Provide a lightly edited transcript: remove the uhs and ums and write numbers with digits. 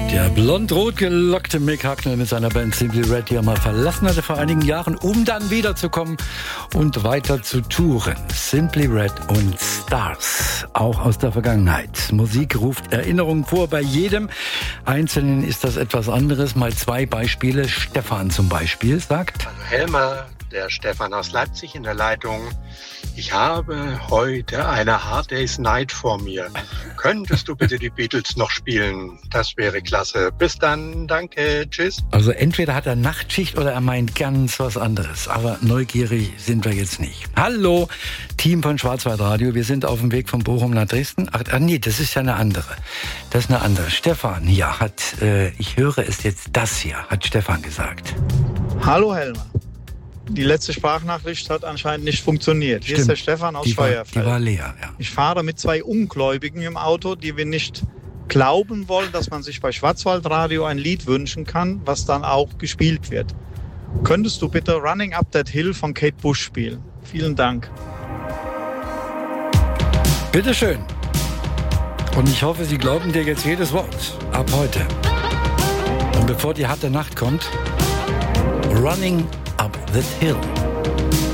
Der blond-rot gelockte Mick Hucknall mit seiner Band Simply Red, die er mal verlassen hatte vor einigen Jahren, um dann wiederzukommen und weiter zu touren. Simply Red und Stars, auch aus der Vergangenheit. Musik ruft Erinnerungen vor, bei jedem Einzelnen ist das etwas anderes. Mal zwei Beispiele. Stefan zum Beispiel sagt: Also Helmer, der Stefan aus Leipzig in der Leitung. Ich habe heute eine Hard Day's Night vor mir. Könntest du bitte die Beatles noch spielen? Das wäre klasse. Bis dann, danke, tschüss. Also entweder hat er Nachtschicht oder er meint ganz was anderes. Aber neugierig sind wir jetzt nicht. Hallo, Team von Schwarzwaldradio. Wir sind auf dem Weg von Bochum nach Dresden. Ach nee, das ist ja eine andere. Das ist eine andere. Stefan hier hat, ich höre es jetzt, das hier, hat Stefan gesagt. Hallo Helmer. Die letzte Sprachnachricht hat anscheinend nicht funktioniert. Hier ist der Stefan aus Scheuerfeld. Die war leer, ja. Ich fahre mit zwei Ungläubigen im Auto, die wir nicht glauben wollen, dass man sich bei Schwarzwaldradio ein Lied wünschen kann, was dann auch gespielt wird. Könntest du bitte Running Up That Hill von Kate Bush spielen? Vielen Dank. Bitteschön. Und ich hoffe, Sie glauben dir jetzt jedes Wort. Ab heute. Und bevor die harte Nacht kommt, Running Up That Hill.